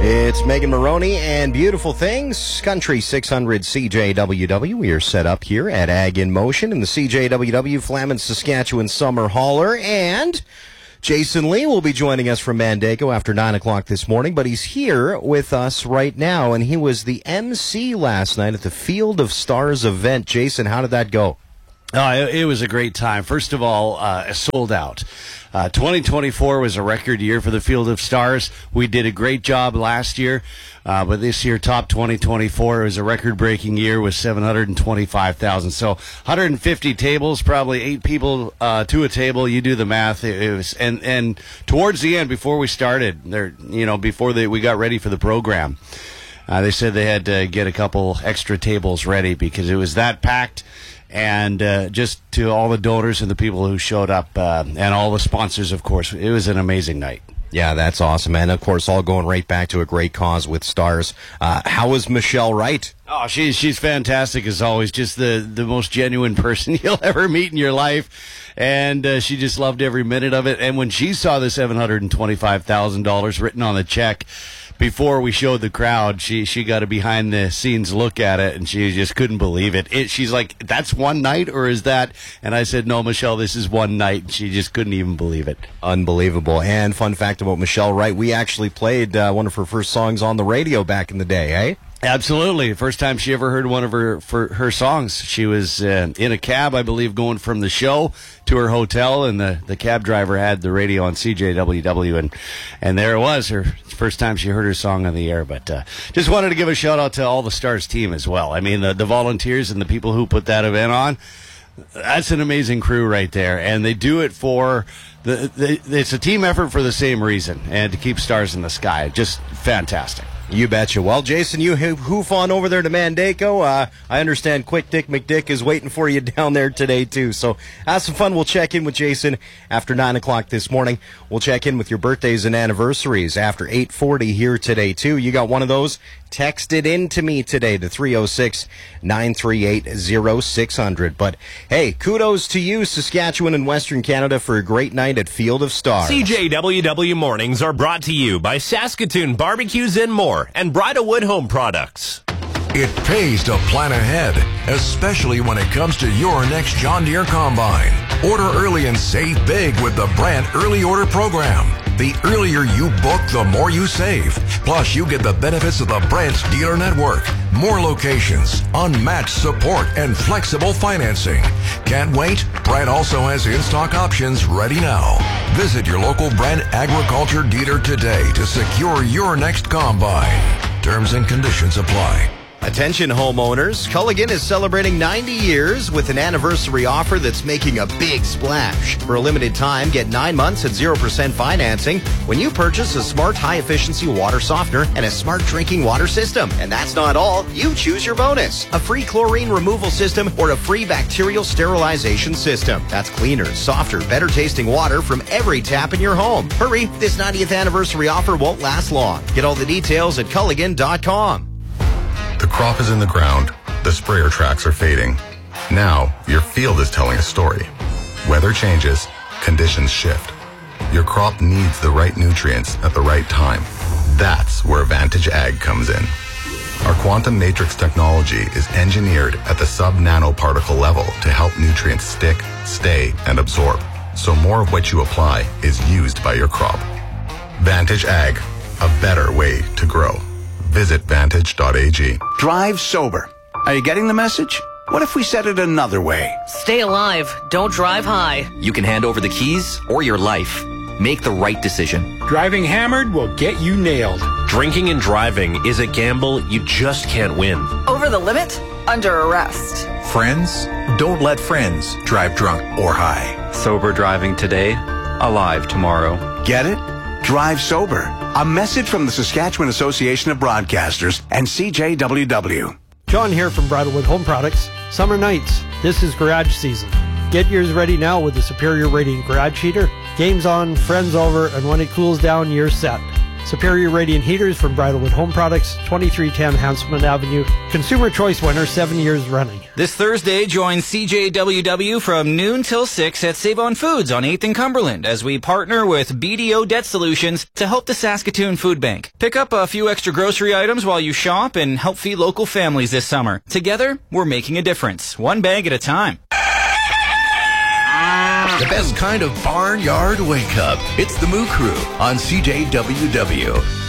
It's Megan Maroney and Beautiful Things, Country 600 CJWW. We are set up here at Ag in Motion in the CJWW Flamin, Saskatchewan Summer Hauler. And Jason Lee will be joining us from Mandako after 9 o'clock this morning, but he's here with us right now, and he was the MC last night at the Field of Stars event. Jason, how did that go? It was a great time. First of all, sold out. 2024 was a record year for the Field of Stars. We did a great job last year, but this year, top 2024, was a record-breaking year with 725,000. So 150 tables, probably 8 people to a table. You do the math. It was, and towards the end, before we started, we got ready for the program, they said they had to get a couple extra tables ready because it was that packed. And just to all the donors and the people who showed up and all the sponsors, of course, it was an amazing night. Yeah, that's awesome. And, of course, all going right back to a great cause with Stars. How was Michelle Wright? Oh, she's fantastic as always. Just the most genuine person you'll ever meet in your life. And she just loved every minute of it. And when she saw the $725,000 written on the check, before we showed the crowd, she got a behind-the-scenes look at it, and she just couldn't believe it. She's like, that's one night, or is that? And I said, no, Michelle, this is one night. And she just couldn't even believe it. Unbelievable. And fun fact about Michelle Wright, we actually played one of her first songs on the radio back in the day, eh? Absolutely. First time she ever heard one of her songs. She was in a cab, I believe, going from the show to her hotel, and the cab driver had the radio on CJWW, and there it was, her first time she heard her song on the air. But just wanted to give a shout out to all the Stars team as well. I mean, the volunteers and the people who put that event on. That's an amazing crew right there, and they do it for it's a team effort for the same reason, and to keep stars in the sky. Just fantastic. You betcha. Well, Jason, you hoof on over there to Mandako. I understand Quick Dick McDick is waiting for you down there today, too. So have some fun. We'll check in with Jason after 9 o'clock this morning. We'll check in with your birthdays and anniversaries after 8:40 here today, too. You got one of those? Text it in to me today to 306-938-0600. But, hey, kudos to you, Saskatchewan and Western Canada, for a great night at Field of Stars. CJWW Mornings are brought to you by Saskatoon Barbecues and More and Bridalwood Home Products. It pays to plan ahead, especially when it comes to your next John Deere Combine. Order early and save big with the Brandt Early Order Program. The earlier you book, the more you save. Plus, you get the benefits of the Brandt dealer network, more locations, unmatched support, and flexible financing. Can't wait? Brandt also has in-stock options ready now. Visit your local Brandt Agriculture dealer today to secure your next combine. Terms and conditions apply. Attention homeowners, Culligan is celebrating 90 years with an anniversary offer that's making a big splash. For a limited time, get 9 months at 0% financing when you purchase a smart high-efficiency water softener and a smart drinking water system. And that's not all. You choose your bonus. A free chlorine removal system or a free bacterial sterilization system. That's cleaner, softer, better tasting water from every tap in your home. Hurry, this 90th anniversary offer won't last long. Get all the details at Culligan.com. The crop is in the ground. The sprayer tracks are fading. Now, your field is telling a story. Weather changes. Conditions shift. Your crop needs the right nutrients at the right time. That's where Vantage Ag comes in. Our quantum matrix technology is engineered at the sub-nanoparticle level to help nutrients stick, stay, and absorb, so more of what you apply is used by your crop. Vantage Ag, a better way to grow. Visit vantage.ag. Drive sober. Are you getting the message? What if we said it another way? Stay alive. Don't drive high. You can hand over the keys or your life. Make the right decision. Driving hammered will get you nailed. Drinking and driving is a gamble you just can't win. Over the limit? Under arrest. Friends? Don't let friends drive drunk or high. Sober driving today, alive tomorrow. Get it? Drive sober. A message from the Saskatchewan Association of Broadcasters and CJWW. John here from Bridalwood Home Products. Summer nights. This is garage season. Get yours ready now with the superior rating garage heater. Games on, friends over, and when it cools down, you're set. Superior Radiant Heaters from Bridalwood Home Products, 2310 Hanselman Avenue. Consumer Choice winner 7 years running. This Thursday, join CJWW from noon till 6 at Save On Foods on 8th and Cumberland as we partner with BDO Debt Solutions to help the Saskatoon Food Bank. Pick up a few extra grocery items while you shop and help feed local families this summer. Together, we're making a difference, one bag at a time. The best kind of barnyard wake-up. It's the Moo Crew on CJWW.